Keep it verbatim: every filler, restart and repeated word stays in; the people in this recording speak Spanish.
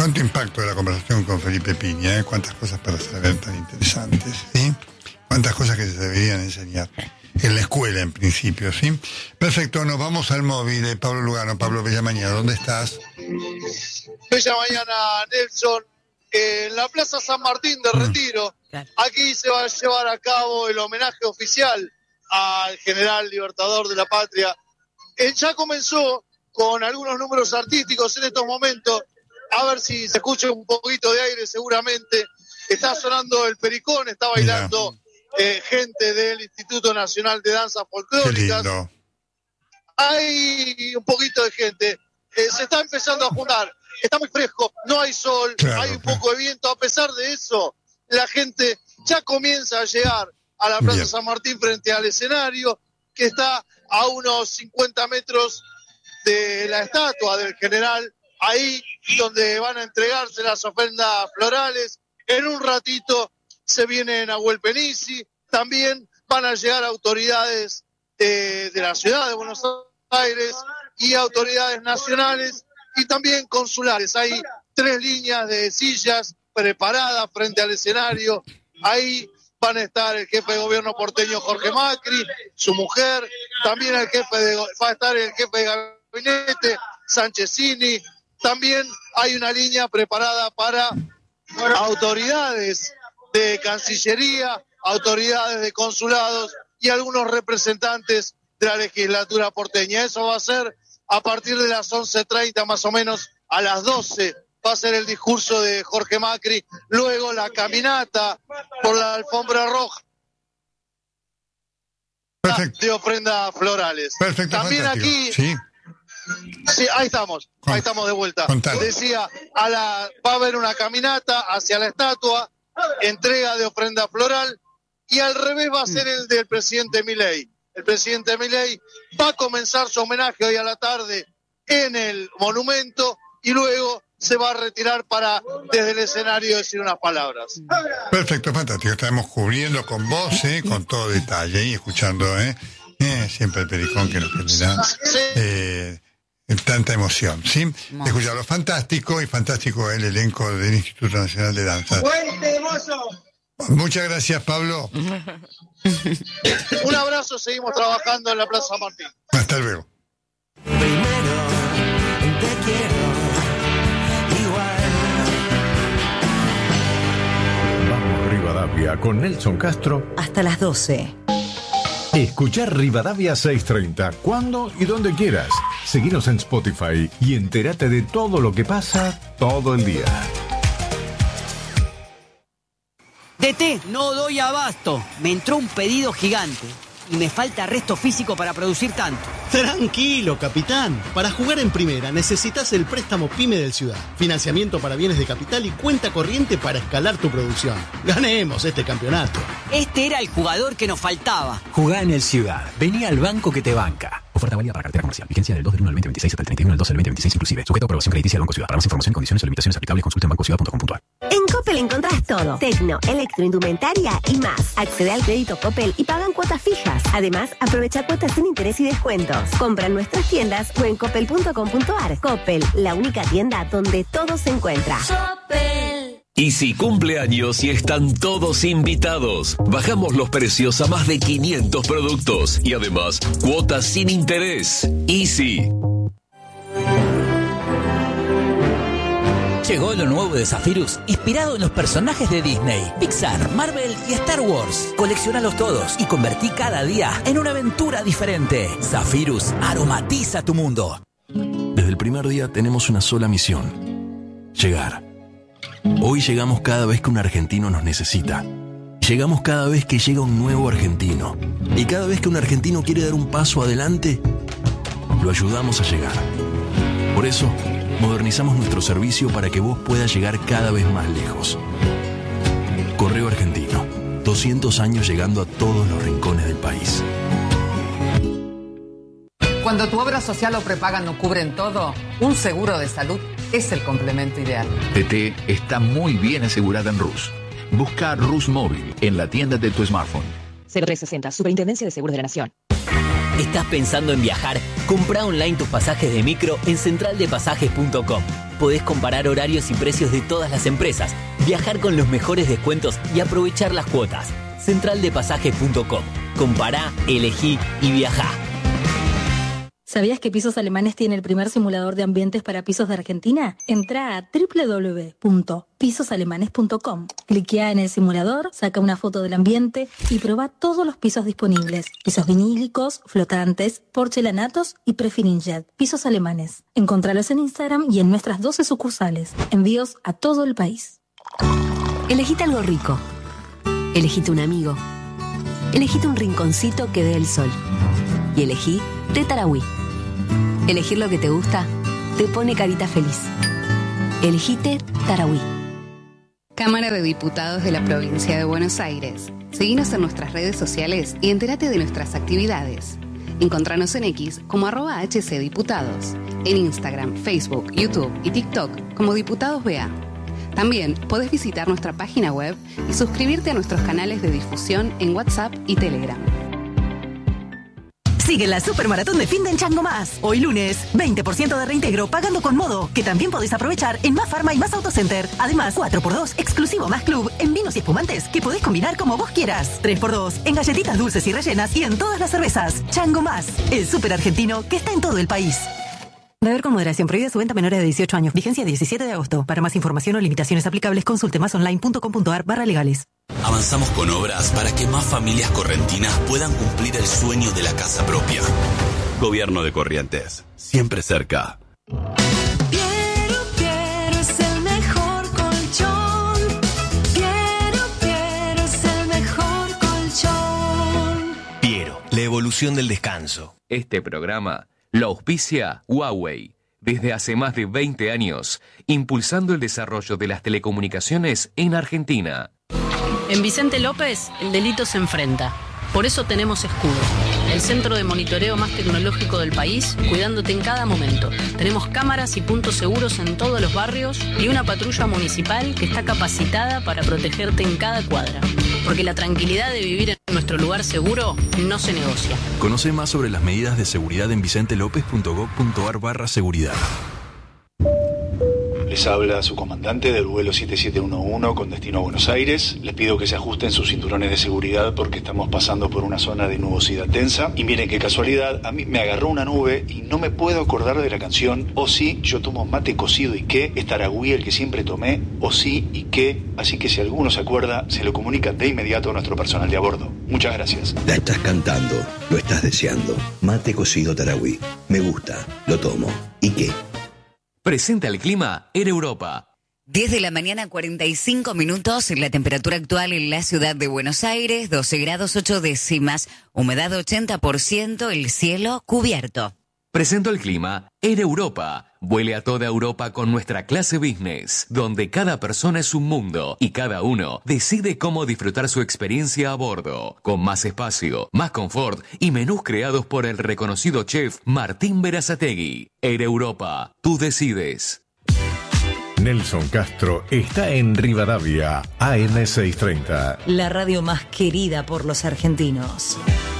Cuánto impacto de la conversación con Felipe Piña, ¿eh? Cuántas cosas para saber tan interesantes, ¿sí? Cuántas cosas que se deberían enseñar en la escuela, en principio, ¿sí? Perfecto, nos vamos al móvil de Pablo Lugano. Pablo Bellamañana, ¿dónde estás? Bella mañana, Nelson, en la Plaza San Martín de Retiro. Aquí se va a llevar a cabo el homenaje oficial al general libertador de la patria. Él ya comenzó con algunos números artísticos en estos momentos. A ver si se escucha un poquito de aire, seguramente. Está sonando el pericón, está bailando eh, gente del Instituto Nacional de Danzas Folclóricas. Hay un poquito de gente. Eh, se está empezando a juntar. Está muy fresco, no hay sol, claro, hay un claro. poco de viento. A pesar de eso, la gente ya comienza a llegar a la Plaza Bien. San Martín frente al escenario, que está a unos cincuenta metros de la estatua del general, ahí donde van a entregarse las ofrendas florales. En un ratito se viene Nahuel Penisi, también van a llegar autoridades de, de la ciudad de Buenos Aires y autoridades nacionales y también consulares. Hay tres líneas de sillas preparadas frente al escenario. Ahí van a estar el jefe de gobierno porteño Jorge Macri, su mujer, también el jefe de, va a estar el jefe de gabinete Sanchezini. También hay una línea preparada para autoridades de Cancillería, autoridades de consulados y algunos representantes de la legislatura porteña. Eso va a ser a partir de las once treinta más o menos, a las doce va a ser el discurso de Jorge Macri, luego la caminata por la alfombra roja. Perfecto. De ofrendas florales. Perfecto, también fantástico. Aquí sí. Sí, ahí estamos, ahí estamos de vuelta. Contale. Decía, a la, va a haber una caminata hacia la estatua, entrega de ofrenda floral, y al revés va a ser el del presidente Milei. El presidente Milei va a comenzar su homenaje hoy a la tarde en el monumento y luego se va a retirar para desde el escenario decir unas palabras. Perfecto, fantástico. Estaremos cubriendo con vos, ¿eh? Con todo detalle y escuchando, ¿eh? Eh, siempre el pericón que nos genera eh, tanta emoción, ¿sí? Escucharlo, fantástico y fantástico el elenco del Instituto Nacional de Danza. ¡Fuerte, mozo! Muchas gracias, Pablo. Un abrazo, seguimos trabajando en la Plaza Martín. Hasta luego. Primero te quiero igual. Vamos Rivadavia con Nelson Castro. Hasta las doce. Escuchar Rivadavia seiscientos treinta, cuando y donde quieras. Seguinos en Spotify y entérate de todo lo que pasa todo el día. D T, no doy abasto. Me entró un pedido gigante y me falta resto físico para producir tanto. Tranquilo, capitán. Para jugar en primera necesitas el préstamo PYME del Ciudad. Financiamiento para bienes de capital y cuenta corriente para escalar tu producción. Ganemos este campeonato. Este era el jugador que nos faltaba. Jugá en el Ciudad. Vení al banco que te banca. Oferta válida para cartera comercial. Vigencia del dos del uno al veinte veintiséis hasta el treinta y uno del doce del veinte veintiséis inclusive. Sujeto a aprobación crediticia del Banco Ciudad. Para más información, condiciones o limitaciones aplicables, consulta en banco ciudad punto com punto a r. En Coppel encontrás todo. Tecno, electroindumentaria y más. Accede al crédito Coppel y pagan cuotas fijas. Además, aprovecha cuotas sin interés y descuentos. Compra en nuestras tiendas o en coppel punto com punto a r. Coppel, la única tienda donde todo se encuentra. Coppel. Easy cumple años y están todos invitados. Bajamos los precios a más de quinientos productos y además cuotas sin interés. Easy. Llegó lo nuevo de Zephyrus, inspirado en los personajes de Disney, Pixar, Marvel y Star Wars. Coleccionalos todos y convertí cada día en una aventura diferente. Zephyrus aromatiza tu mundo. Desde el primer día tenemos una sola misión: llegar. Hoy llegamos cada vez que un argentino nos necesita. Llegamos cada vez que llega un nuevo argentino. Y cada vez que un argentino quiere dar un paso adelante, lo ayudamos a llegar. Por eso, modernizamos nuestro servicio para que vos puedas llegar cada vez más lejos. Correo Argentino, doscientos años llegando a todos los rincones del país. Cuando tu obra social o prepaga no cubren todo, un seguro de salud es el complemento ideal. T T está muy bien asegurada en Rus. Busca Rus Móvil en la tienda de tu smartphone. cero tres sesenta, Superintendencia de Seguros de la Nación. ¿Estás pensando en viajar? Compra online tus pasajes de micro en central de pasajes punto com. podés comparar horarios y precios de todas las empresas, viajar con los mejores descuentos y aprovechar las cuotas. central de pasajes punto com. Compará, elegí y viajá. ¿Sabías que Pisos Alemanes tiene el primer simulador de ambientes para pisos de Argentina? Entrá a doble u doble u doble u punto pisos alemanes punto com. Cliquea en el simulador, saca una foto del ambiente y probá todos los pisos disponibles. Pisos vinílicos, flotantes, porcelanatos y prefirinjet. Pisos Alemanes. Encontralos en Instagram y en nuestras doce sucursales. Envíos a todo el país. Elegite algo rico. Elegite un amigo. Elegite un rinconcito que dé el sol. Y elegí Té Tarahui. Elegir lo que te gusta te pone carita feliz. Elegite Tarahui. Cámara de Diputados de la Provincia de Buenos Aires. Seguinos en nuestras redes sociales y entérate de nuestras actividades. Encontranos en X como arroba hcdiputados. En Instagram, Facebook, YouTube y TikTok como Diputados B A. También podés visitar nuestra página web y suscribirte a nuestros canales de difusión en WhatsApp y Telegram. Sigue la Supermaratón de Fin de en Chango Más. Hoy lunes, veinte por ciento de reintegro pagando con Modo, que también podés aprovechar en Más Farma y Más Autocenter. Además, cuatro por dos exclusivo Más Club en vinos y espumantes que podés combinar como vos quieras. tres por dos en galletitas dulces y rellenas y en todas las cervezas. Chango Más, el súper argentino que está en todo el país. Beber con moderación. Prohibida su venta a menores de dieciocho años. Vigencia diecisiete de agosto. Para más información o limitaciones aplicables, consulte masonline punto com punto ar barra legales. Avanzamos con obras para que más familias correntinas puedan cumplir el sueño de la casa propia. Gobierno de Corrientes. Siempre cerca. Piero, Piero es el mejor colchón. Piero, Piero es el mejor colchón. Piero, la evolución del descanso. Este programa lo auspicia Huawei, desde hace más de veinte años, impulsando el desarrollo de las telecomunicaciones en Argentina. En Vicente López, el delito se enfrenta. Por eso tenemos Escudo, el centro de monitoreo más tecnológico del país, cuidándote en cada momento. Tenemos cámaras y puntos seguros en todos los barrios y una patrulla municipal que está capacitada para protegerte en cada cuadra. Porque la tranquilidad de vivir en nuestro lugar seguro no se negocia. Conoce más sobre las medidas de seguridad en vicentelopez punto gob punto ar barra seguridad. Les habla su comandante del vuelo siete siete uno uno con destino a Buenos Aires. Les pido que se ajusten sus cinturones de seguridad porque estamos pasando por una zona de nubosidad tensa. Y miren qué casualidad, a mí me agarró una nube y no me puedo acordar de la canción O sí, yo tomo mate cocido y qué, es Tarahui el que siempre tomé, O sí y qué. Así que si alguno se acuerda, se lo comunica de inmediato a nuestro personal de a bordo. Muchas gracias. La estás cantando, lo estás deseando. Mate cocido Tarahui. Me gusta, lo tomo. ¿Y qué? Presenta el clima Air Europa. diez de la mañana, cuarenta y cinco minutos, la temperatura actual en la ciudad de Buenos Aires, doce grados ocho décimas, humedad ochenta por ciento, el cielo cubierto. Presento el clima Air Europa. Vuele a toda Europa con nuestra clase business, donde cada persona es un mundo y cada uno decide cómo disfrutar su experiencia a bordo, con más espacio, más confort y menús creados por el reconocido chef Martín Berazategui. Air Europa, tú decides. Nelson Castro está en Rivadavia, A M seiscientos treinta. La radio más querida por los argentinos.